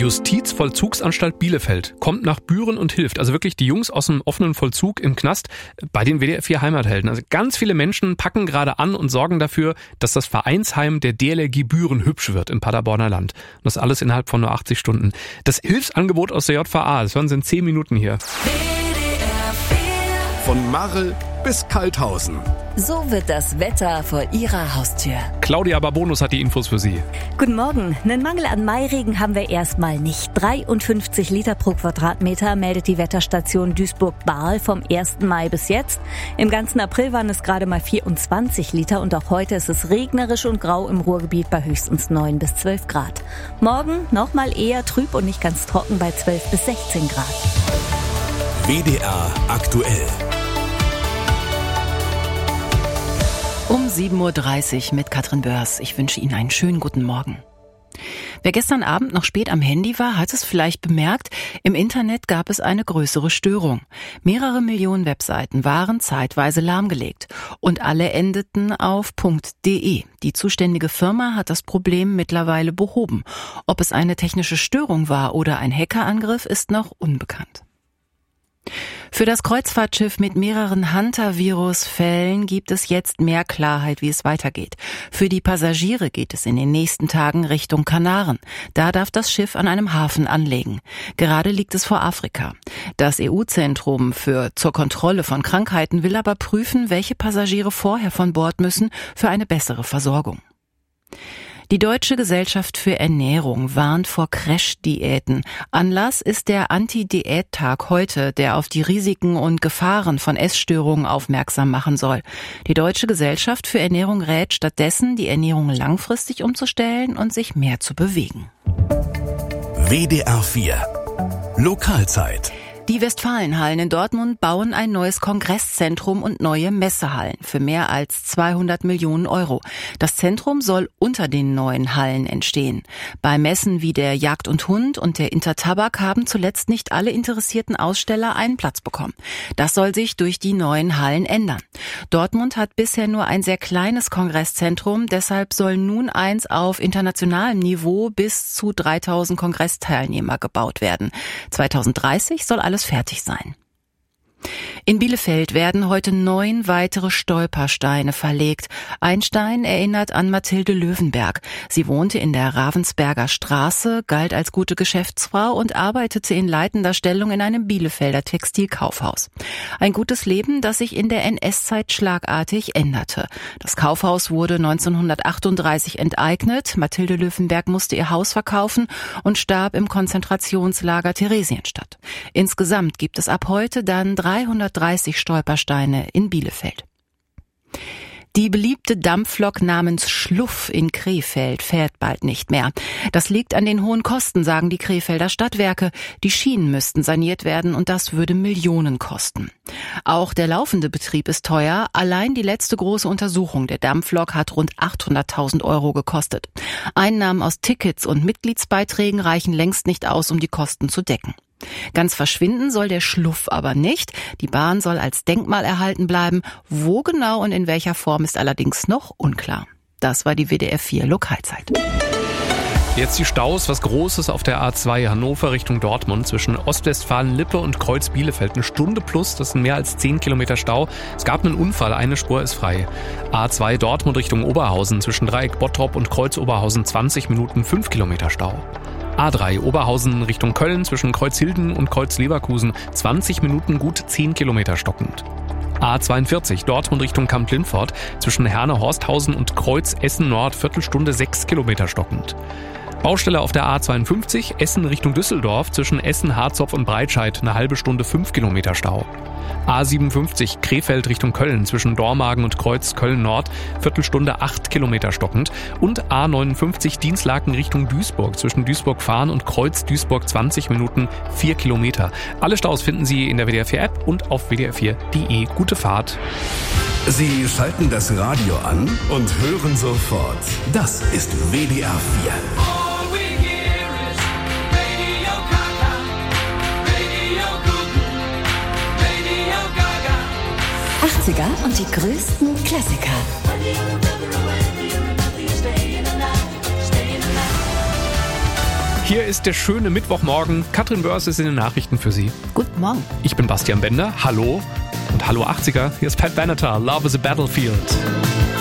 Justizvollzugsanstalt Bielefeld kommt nach Büren und hilft. Also wirklich die Jungs aus dem offenen Vollzug im Knast bei den WDR 4 Heimathelden. Also ganz viele Menschen packen gerade an und sorgen dafür, dass das Vereinsheim der DLRG Büren hübsch wird im Paderborner Land. Und das alles innerhalb von nur 80 Stunden. Das Hilfsangebot aus der JVA, das hören Sie in 10 Minuten hier. Von Marl bis Kalthausen. So wird das Wetter vor Ihrer Haustür. Claudia Barbonus hat die Infos für Sie. Guten Morgen. Einen Mangel an Mairegen haben wir erstmal nicht. 53 Liter pro Quadratmeter meldet die Wetterstation Duisburg-Bahl vom 1. Mai bis jetzt. Im ganzen April waren es gerade mal 24 Liter und auch heute ist es regnerisch und grau im Ruhrgebiet bei höchstens 9 bis 12 Grad. Morgen nochmal eher trüb und nicht ganz trocken bei 12 bis 16 Grad. WDR aktuell. Um 7.30 Uhr mit Katrin Börs. Ich wünsche Ihnen einen schönen guten Morgen. Wer gestern Abend noch spät am Handy war, hat es vielleicht bemerkt, im Internet gab es eine größere Störung. Mehrere Millionen Webseiten waren zeitweise lahmgelegt und alle endeten auf .de. Die zuständige Firma hat das Problem mittlerweile behoben. Ob es eine technische Störung war oder ein Hackerangriff, ist noch unbekannt. Für das Kreuzfahrtschiff mit mehreren Hantavirus-Fällen gibt es jetzt mehr Klarheit, wie es weitergeht. Für die Passagiere geht es in den nächsten Tagen Richtung Kanaren. Da darf das Schiff an einem Hafen anlegen. Gerade liegt es vor Afrika. Das EU-Zentrum zur Kontrolle von Krankheiten will aber prüfen, welche Passagiere vorher von Bord müssen für eine bessere Versorgung. Die Deutsche Gesellschaft für Ernährung warnt vor Crash-Diäten. Anlass ist der Anti-Diät-Tag heute, der auf die Risiken und Gefahren von Essstörungen aufmerksam machen soll. Die Deutsche Gesellschaft für Ernährung rät stattdessen, die Ernährung langfristig umzustellen und sich mehr zu bewegen. WDR 4 Lokalzeit. Die Westfalenhallen in Dortmund bauen ein neues Kongresszentrum und neue Messehallen für mehr als 200 Millionen Euro. Das Zentrum soll unter den neuen Hallen entstehen. Bei Messen wie der Jagd und Hund und der Intertabak haben zuletzt nicht alle interessierten Aussteller einen Platz bekommen. Das soll sich durch die neuen Hallen ändern. Dortmund hat bisher nur ein sehr kleines Kongresszentrum, deshalb soll nun eins auf internationalem Niveau bis zu 3000 Kongressteilnehmer gebaut werden. 2030 soll alles fertig sein. In Bielefeld werden heute 9 weitere Stolpersteine verlegt. Ein Stein erinnert an Mathilde Löwenberg. Sie wohnte in der Ravensberger Straße, galt als gute Geschäftsfrau und arbeitete in leitender Stellung in einem Bielefelder Textilkaufhaus. Ein gutes Leben, das sich in der NS-Zeit schlagartig änderte. Das Kaufhaus wurde 1938 enteignet. Mathilde Löwenberg musste ihr Haus verkaufen und starb im Konzentrationslager Theresienstadt. Insgesamt gibt es ab heute dann 330 Stolpersteine in Bielefeld. Die beliebte Dampflok namens Schluff in Krefeld fährt bald nicht mehr. Das liegt an den hohen Kosten, sagen die Krefelder Stadtwerke. Die Schienen müssten saniert werden und das würde Millionen kosten. Auch der laufende Betrieb ist teuer. Allein die letzte große Untersuchung der Dampflok hat rund 800.000 Euro gekostet. Einnahmen aus Tickets und Mitgliedsbeiträgen reichen längst nicht aus, um die Kosten zu decken. Ganz verschwinden soll der Schluff aber nicht. Die Bahn soll als Denkmal erhalten bleiben. Wo genau und in welcher Form ist allerdings noch unklar. Das war die WDR 4 Lokalzeit. Jetzt die Staus, was Großes auf der A2 Hannover Richtung Dortmund zwischen Ostwestfalen-Lippe und Kreuz-Bielefeld. 1 Stunde plus, das sind mehr als 10 Kilometer Stau. Es gab einen Unfall, eine Spur ist frei. A2 Dortmund Richtung Oberhausen zwischen Dreieck Bottrop und Kreuz Oberhausen 20 Minuten, 5 Kilometer Stau. A3 Oberhausen Richtung Köln zwischen Kreuzhilden und Kreuz Leverkusen 20 Minuten, gut 10 Kilometer stockend. A42 Dortmund Richtung Kamp-Lindfort zwischen Herne-Horsthausen und Kreuz Essen Nord Viertelstunde 6 Kilometer stockend. Baustelle auf der A52 Essen Richtung Düsseldorf zwischen Essen, Harzopf und Breitscheid eine halbe Stunde 5 Kilometer Stau. A57 Krefeld Richtung Köln zwischen Dormagen und Kreuz Köln-Nord Viertelstunde 8 Kilometer stockend und A59 Dinslaken Richtung Duisburg zwischen Duisburg-Fahren und Kreuz Duisburg 20 Minuten 4 Kilometer. Alle Staus finden Sie in der WDR 4 App und auf wdr4.de. Gute Fahrt. Sie schalten das Radio an und hören sofort. Das ist WDR 4. 80er und die größten Klassiker. Hier ist der schöne Mittwochmorgen. Katrin Börs ist in den Nachrichten für Sie. Guten Morgen. Ich bin Bastian Bender. Hallo. Und hallo 80er. Hier ist Pat Benatar. Love is a Battlefield.